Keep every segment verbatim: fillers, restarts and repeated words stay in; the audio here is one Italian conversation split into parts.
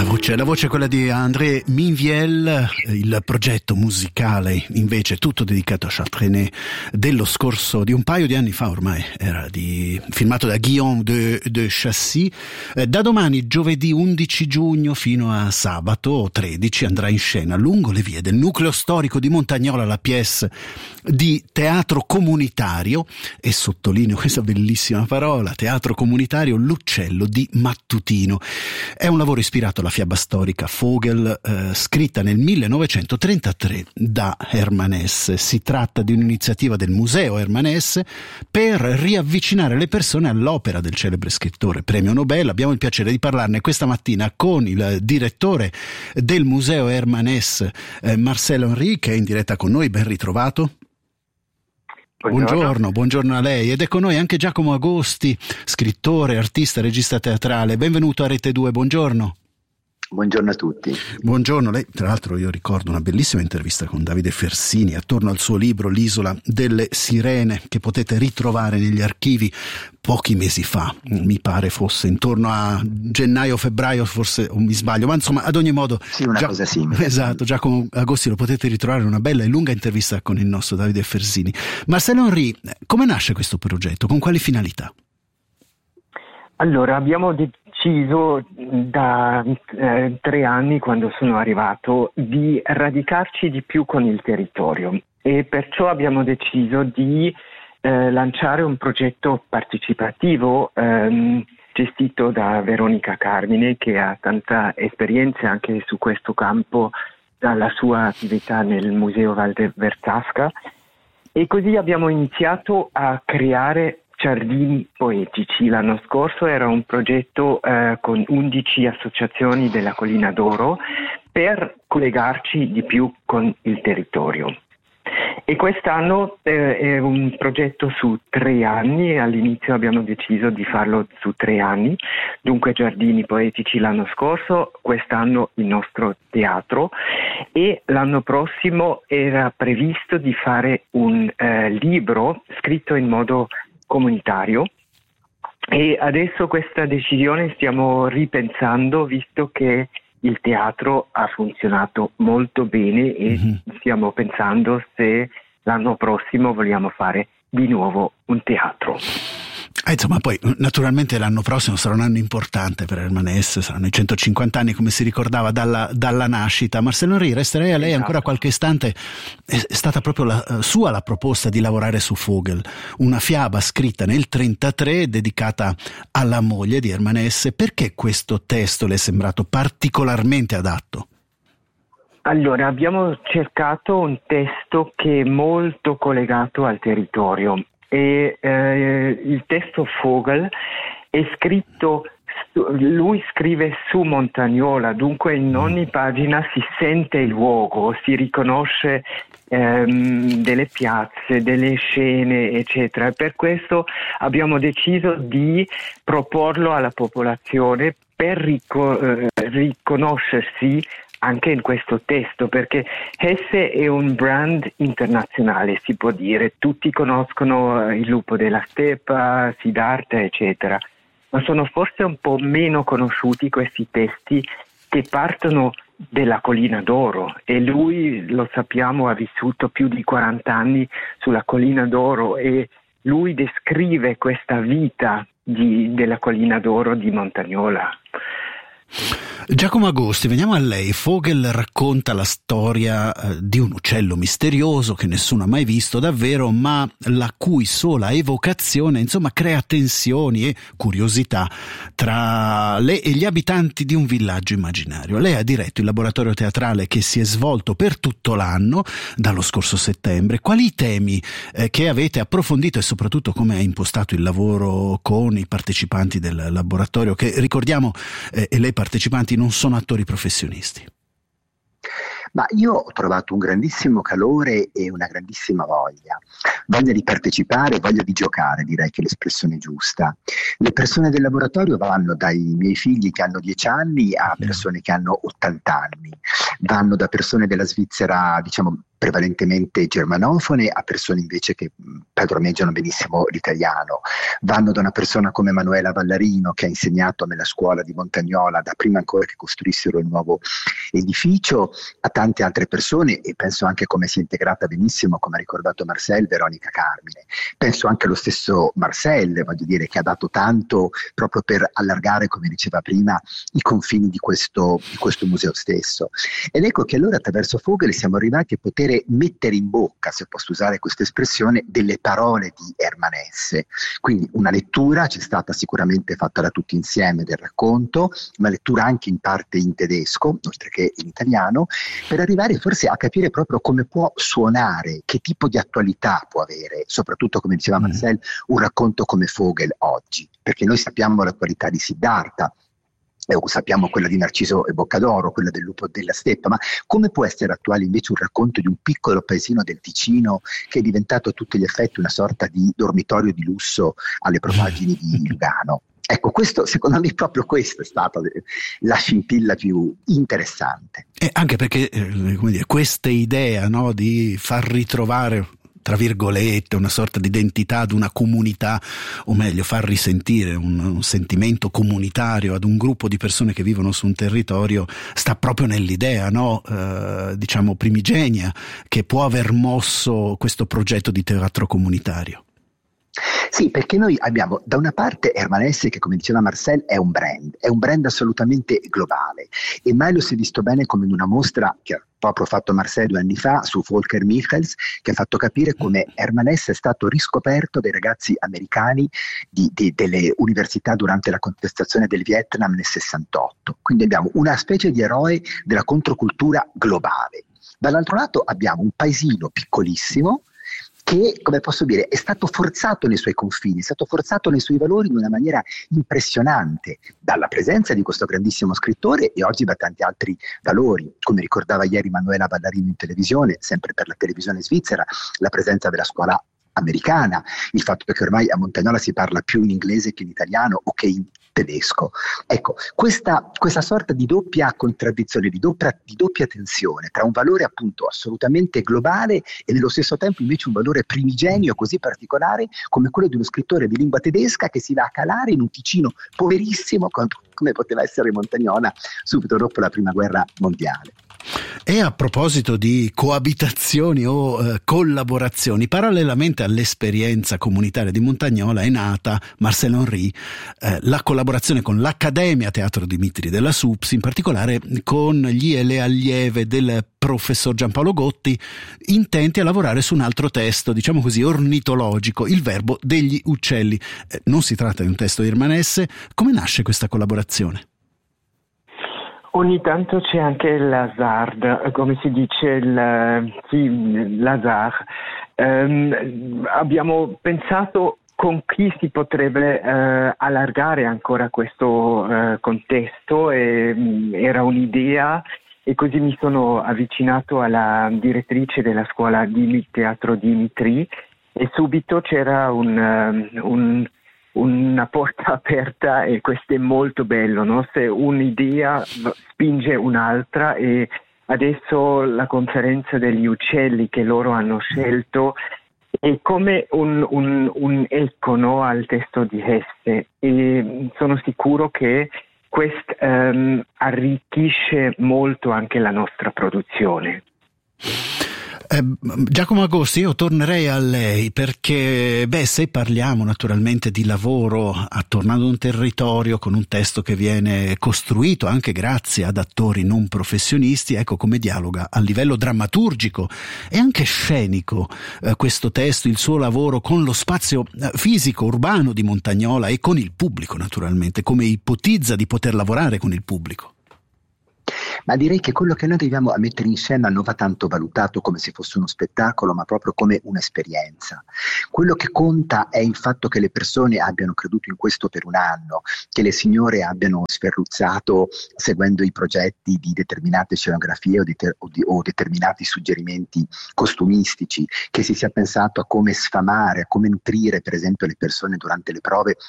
voce, la voce è quella di André Minviel, il progetto musicale invece tutto dedicato a Charles Trenet dello scorso, di un paio di anni fa ormai, era di, filmato da Guillaume de, de Chassis. Eh, da domani, giovedì undici giugno, fino a sabato tredici, andrà in scena lungo le vie del nucleo storico di Montagnola la pièce di teatro comunitario, e sottolineo questa bellissima parola, teatro comunitario, L'uccello di Mattutino. È un lavoro ispirato alla fiaba storica Vogel, eh, scritta nel millenovecentotrentatré da Hermann Hesse. Si tratta di un'iniziativa del Museo Hermann Hesse per riavvicinare le persone all'opera del celebre scrittore premio Nobel. Abbiamo il piacere di parlarne questa mattina con il direttore del Museo Hermann Hesse, eh, Marcel Henry, che è in diretta con noi. Ben ritrovato. Buongiorno. buongiorno, buongiorno a lei. Ed è con noi anche Giacomo Agosti, scrittore, artista, regista teatrale. Benvenuto a Rete due, buongiorno. Buongiorno a tutti. Buongiorno, lei tra l'altro, io ricordo una bellissima intervista con Davide Fersini attorno al suo libro L'isola delle sirene, che potete ritrovare negli archivi pochi mesi fa, mi pare fosse intorno a gennaio-febbraio, forse o mi sbaglio, ma insomma ad ogni modo sì, una Gia- cosa simile. Esatto, Giacomo Agosti lo potete ritrovare in una bella e lunga intervista con il nostro Davide Fersini. Marcel Henry, come nasce questo progetto? Con quali finalità? Allora, abbiamo deciso da eh, tre anni, quando sono arrivato, di radicarci di più con il territorio, e perciò abbiamo deciso di eh, lanciare un progetto partecipativo ehm, gestito da Veronica Carmine, che ha tanta esperienza anche su questo campo dalla sua attività nel Museo Val de Verzasca, e così abbiamo iniziato a creare giardini poetici. L'anno scorso era un progetto eh, con undici associazioni della Collina d'Oro per collegarci di più con il territorio. E quest'anno eh, è un progetto su tre anni, e all'inizio abbiamo deciso di farlo su tre anni, dunque giardini poetici l'anno scorso, quest'anno il nostro teatro, e l'anno prossimo era previsto di fare un eh, libro scritto in modo comunitario. E adesso questa decisione stiamo ripensando, visto che il teatro ha funzionato molto bene, e mm-hmm. stiamo pensando se l'anno prossimo vogliamo fare di nuovo un teatro. Eh, insomma, poi naturalmente l'anno prossimo sarà un anno importante per Hermann Hesse, saranno i centocinquanta anni, come si ricordava, dalla, dalla nascita. Marcel Henry, resterei a lei esatto. ancora qualche istante. È stata proprio la sua la proposta di lavorare su Vogel, una fiaba scritta nel trentatré dedicata alla moglie di Hermann Hesse. Perché questo testo le è sembrato particolarmente adatto? Allora, abbiamo cercato un testo che è molto collegato al territorio, e eh, il testo Vogel è scritto, lui scrive su Montagnola, dunque in ogni pagina si sente il luogo, si riconosce ehm, delle piazze, delle scene, eccetera. E per questo abbiamo deciso di proporlo alla popolazione per rico- eh, riconoscersi anche in questo testo, perché Hesse è un brand internazionale, si può dire. Tutti conoscono il lupo della steppa, Siddhartha, eccetera, ma sono forse un po' meno conosciuti questi testi che partono della Collina d'Oro, e lui, lo sappiamo, ha vissuto più di quaranta anni sulla Collina d'Oro, e lui descrive questa vita di, della Collina d'Oro di Montagnola. Giacomo Agosti, veniamo a lei. Vogel racconta la storia eh, di un uccello misterioso che nessuno ha mai visto davvero, ma la cui sola evocazione, insomma, crea tensioni e curiosità tra lei e gli abitanti di un villaggio immaginario. Lei ha diretto il laboratorio teatrale che si è svolto per tutto l'anno, dallo scorso settembre. Quali temi eh, che avete approfondito, e soprattutto come ha impostato il lavoro con i partecipanti del laboratorio, che ricordiamo eh, e lei partecipanti non sono attori professionisti? Ma io ho trovato un grandissimo calore e una grandissima voglia, voglia di partecipare, voglia di giocare, direi che è l'espressione giusta. Le persone del laboratorio vanno dai miei figli che hanno dieci anni a persone che hanno ottanta anni, vanno da persone della Svizzera, diciamo, prevalentemente germanofone a persone invece che padroneggiano benissimo l'italiano. Vanno da una persona come Manuela Vallarino, che ha insegnato nella scuola di Montagnola da prima ancora che costruissero il nuovo edificio, a tante altre persone, e penso anche come si è integrata benissimo, come ha ricordato Marcel, Veronica Carmine. Penso anche allo stesso Marcel, voglio dire, che ha dato tanto proprio per allargare, come diceva prima, i confini di questo, di questo museo stesso. Ed ecco che allora attraverso Vogel siamo arrivati a poter mettere in bocca, se posso usare questa espressione, delle parole di Hermann Hesse. Quindi una lettura c'è stata sicuramente fatta da tutti insieme del racconto, una lettura anche in parte in tedesco, oltre che in italiano, per arrivare forse a capire proprio come può suonare, che tipo di attualità può avere, soprattutto, come diceva Marcel, un racconto come Vogel oggi, perché noi sappiamo la qualità di Siddhartha, Eh, sappiamo quella di Narciso e Boccadoro, quella del lupo della steppa, ma come può essere attuale invece un racconto di un piccolo paesino del Ticino che è diventato a tutti gli effetti una sorta di dormitorio di lusso alle propaggini di Lugano? Ecco, questo, secondo me, proprio questa è stata la scintilla più interessante. E anche perché, eh, come dire, questa idea, no, di far ritrovare, tra virgolette, una sorta di identità ad una comunità, o meglio far risentire un, un sentimento comunitario ad un gruppo di persone che vivono su un territorio, sta proprio nell'idea, no, eh, diciamo primigenia, che può aver mosso questo progetto di teatro comunitario. Sì, perché noi abbiamo da una parte Hermann Hesse, che come diceva Marcel è un brand, è un brand assolutamente globale, e mai lo si è visto bene come in una mostra che ha proprio fatto Marcel due anni fa su Volker Michels, che ha fatto capire come Hermann Hesse è stato riscoperto dai ragazzi americani di, di, delle università durante la contestazione del Vietnam nel sessantotto. Quindi abbiamo una specie di eroe della controcultura globale. Dall'altro lato abbiamo un paesino piccolissimo che, come posso dire, è stato forzato nei suoi confini, è stato forzato nei suoi valori in una maniera impressionante, dalla presenza di questo grandissimo scrittore e oggi da tanti altri valori, come ricordava ieri Manuela Vallarino in televisione, sempre per la televisione svizzera, la presenza della scuola americana, il fatto che ormai a Montagnola si parla più in inglese che in italiano o che in tedesco. Ecco, questa, questa sorta di doppia contraddizione, di doppia, di doppia tensione tra un valore appunto assolutamente globale e nello stesso tempo invece un valore primigenio così particolare come quello di uno scrittore di lingua tedesca che si va a calare in un Ticino poverissimo come poteva essere Montagnola subito dopo la prima guerra mondiale. E a proposito di coabitazioni o eh, collaborazioni, parallelamente all'esperienza comunitaria di Montagnola è nata, Marcel Henry, eh, la collaborazione con l'Accademia Teatro Dimitri della S U P S, in particolare con gli e le allieve del professor Giampaolo Gotti, intenti a lavorare su un altro testo, diciamo così, ornitologico, il verbo degli uccelli. Eh, non si tratta di un testo di Hermann Hesse. Come nasce questa collaborazione? Ogni tanto c'è anche l'hasard, come si dice, il, sì, l'hasard. Um, abbiamo pensato con chi si potrebbe uh, allargare ancora questo uh, contesto e um, era un'idea e così mi sono avvicinato alla direttrice della scuola di Teatro Dimitri e subito c'era un... Uh, un una porta aperta e questo è molto bello, no? Se un'idea spinge un'altra e adesso la conferenza degli uccelli che loro hanno scelto è come un, un, un eco, no? Al testo di Hesse e sono sicuro che questo um, arricchisce molto anche la nostra produzione. Eh, Giacomo Agosti, io tornerei a lei perché, beh, se parliamo naturalmente di lavoro attorno ad un territorio con un testo che viene costruito anche grazie ad attori non professionisti, ecco come dialoga a livello drammaturgico e anche scenico eh, questo testo, il suo lavoro con lo spazio fisico, urbano di Montagnola e con il pubblico naturalmente, come ipotizza di poter lavorare con il pubblico. Ma direi che quello che noi dobbiamo mettere in scena non va tanto valutato come se fosse uno spettacolo, ma proprio come un'esperienza. Quello che conta è il fatto che le persone abbiano creduto in questo per un anno, che le signore abbiano sferruzzato seguendo i progetti di determinate scenografie o, di ter- o, di- o determinati suggerimenti costumistici, che si sia pensato a come sfamare, a come nutrire per esempio le persone durante le prove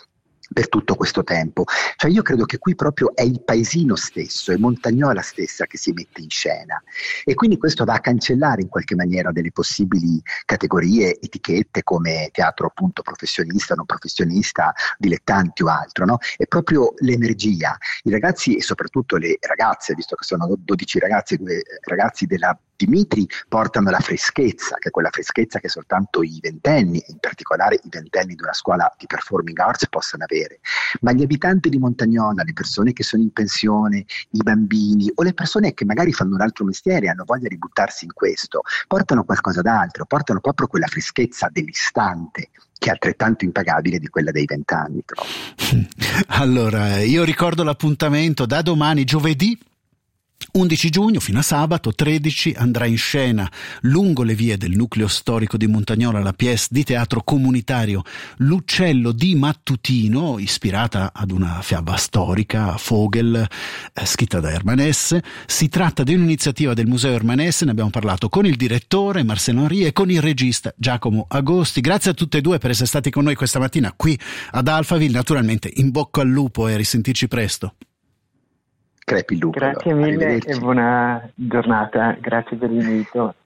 per tutto questo tempo. Cioè io credo che qui proprio è il paesino stesso, è Montagnola stessa che si mette in scena, e quindi questo va a cancellare in qualche maniera delle possibili categorie, etichette come teatro appunto professionista, non professionista, dilettanti o altro, no? È proprio l'energia. I ragazzi e soprattutto le ragazze, visto che sono dodici ragazzi, due ragazzi della Dimitri, portano la freschezza, che è quella freschezza che soltanto i ventenni, in particolare i ventenni di una scuola di performing arts, possono avere. Ma gli abitanti di Montagnola, le persone che sono in pensione, i bambini o le persone che magari fanno un altro mestiere e hanno voglia di buttarsi in questo, portano qualcosa d'altro, portano proprio quella freschezza dell'istante, che è altrettanto impagabile di quella dei vent'anni. Allora, io ricordo l'appuntamento da domani, giovedì undici giugno fino a sabato tredici, andrà in scena lungo le vie del nucleo storico di Montagnola la pièce di teatro comunitario L'uccello di Mattutino, ispirata ad una fiaba storica, Vogel, eh, scritta da Hermanès. Si tratta di un'iniziativa del Museo Hermanès, ne abbiamo parlato con il direttore Marcelo Henry e con il regista Giacomo Agosti. Grazie a tutte e due per essere stati con noi questa mattina qui ad Alphaville. Naturalmente in bocca al lupo e risentirci presto. Crepi il lupo. Grazie allora. mille e buona giornata, grazie per l'invito.